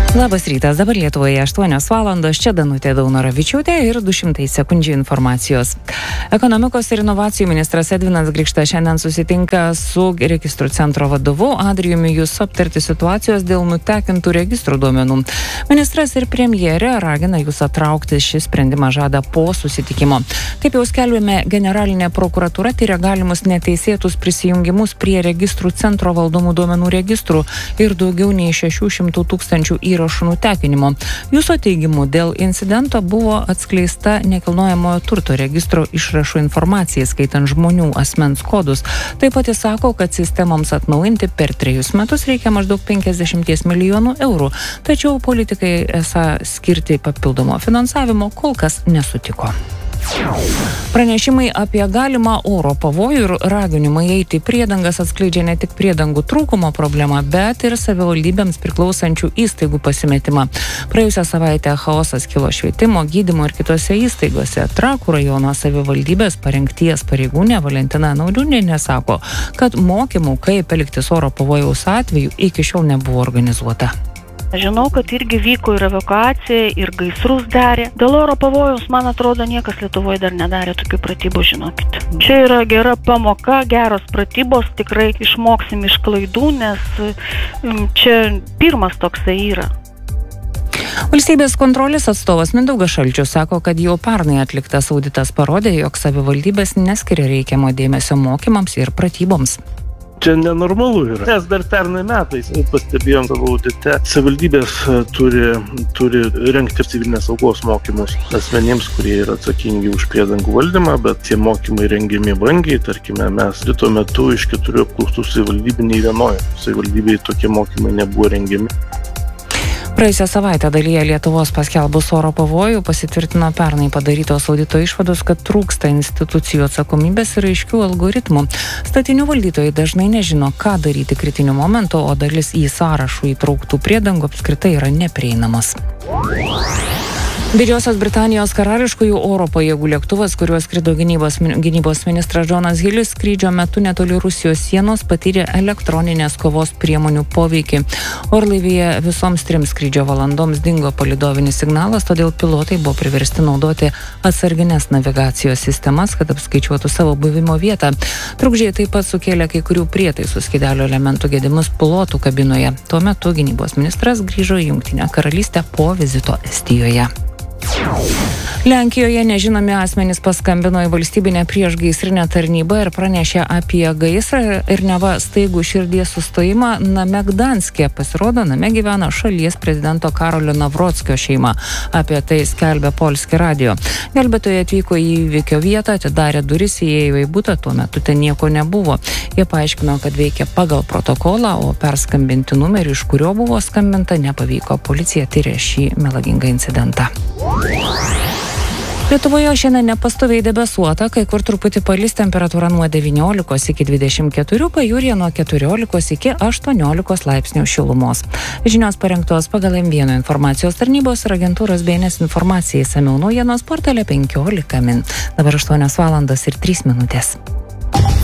Labas rytas, dabar Lietuvoje 8 valandos, čia Danutė Daunoravičiūtė ir 200 sekundžių informacijos. Ekonomikos ir inovacijų ministras Edvinas Grikštas šiandien susitinka su registrų centro vadovu Adrijumi Jusu aptarti situacijos dėl nutekintų registrų duomenų. Ministras ir premjerė ragina Jusą traukti, šį sprendimą žada po susitikimo. Kaip jau skelbėme, generalinė prokuratūra tyria galimus neteisėtus prisijungimus prie registrų centro valdomų duomenų registrų ir daugiau nei 600 tūkstančių įrašų nutekinimo. Jūsų teigimu, dėl incidento buvo atskleista nekilnojamojo turto registro išrašų informacija, skaitant žmonių asmens kodus. Taip pat jis sako, kad sistemoms atnaujinti per 3 metus reikia maždaug 50 milijonų eurų, tačiau politikai esą skirti papildomo finansavimo kol kas nesutiko. Pranešimai apie galimą oro pavojų ir raginimai eiti priedangas atskleidžia ne tik priedangų trūkumo problemą, bet ir savivaldybėms priklausančių įstaigų pasimetimą. Praėjusią savaitę chaosas kilo švietimo, gydymo ir kitose įstaigose. Trakų rajono savivaldybės parengties pareigūnė Valentina Naudžiūnienė sako, kad mokymų, kaip elgtis oro pavojaus atveju, iki šiol nebuvo organizuota. Žinau, kad irgi vyko ir evakuacija, ir gaisrus darė. Dėl oro pavojaus, man atrodo, niekas Lietuvoje dar nedarė tokių pratybų, žinokit. Čia yra gera pamoka, geros pratybos, tikrai išmoksim iš klaidų, nes čia pirmas toksai yra. Valstybės kontrolės atstovas Mindaugas Šalčius sako, kad jau pernai atliktas auditas parodė, jog savivaldybės neskiria reikiamo dėmesio mokymams ir pratyboms. Čia nenormalu yra. Nes dar pernai metais pastebėjom savo audite, savivaldybės turi rengti civilinės saugos mokymus asmenims, kurie yra atsakingi už priedangų valdymą, bet tie mokymai rengiami brangiai. Tarkime, mes tuo metu iš 4 apklaustų savivaldybių nei vienoje savivaldybėje tokie mokymai nebuvo rengiami. Praėjusią savaitę dalyje Lietuvos paskelbus oro pavojų pasitvirtino pernai padarytos audito išvados, kad trūksta institucijų atsakomybės ir aiškių algoritmų. Statinių valdytojai dažnai nežino, ką daryti kritiniu momentu, o dalis į sąrašų įtrauktų priedangų apskritai yra neprieinamos. Didžiosios Britanijos karališkųjų oro pajėgų lėktuvas, kuriuo skrido gynybos ministras Džonas Hilis, skrydžio metu netoli Rusijos sienos patyrė elektroninės kovos priemonių poveikį. Orlaivyje visoms 3 skrydžio valandoms dingo palydovinis signalas, todėl pilotai buvo priversti naudoti atsarginės navigacijos sistemas, kad apskaičiuotų savo buvimo vietą. Trukdžiai taip pat sukėlė kai kurių prietaisų skydelio elementų gedimus pilotų kabinoje. Tuo metu gynybos ministras grįžo į Jungtinę karalystę po vizito Estijoje. Lenkijoje nežinomi asmenys paskambino į valstybinę priešgaisrinę tarnybą ir pranešė apie gaisrą ir neva staigų širdies sustojimą name Gdanske. Pasirodo, name gyvena šalies prezidento Karolio Nawrockio šeima. Apie tai skelbia Polski radio. Gelbėtojai atvyko į įvykio vietą, atidarė duris, įėjo į butą, tuo metu ten nieko nebuvo. Jie paaiškino, kad veikia pagal protokolą, o perskambinti numerį, iš kurio buvo skambinta, nepavyko. Policija tyrė šį melagingą incidentą. Lietuvoje šiandien nepastoviai debesuota, kai kur truputį palis, temperatūra nuo 19 iki 24, pajūryje nuo 14 iki 18 laipsnių šilumos. Žinios parengtos pagal M1 informacijos tarnybos ir agentūros BNS informacijai, išsamiau naujienos portale 15 min. Dabar 8 valandos ir 3 minutės.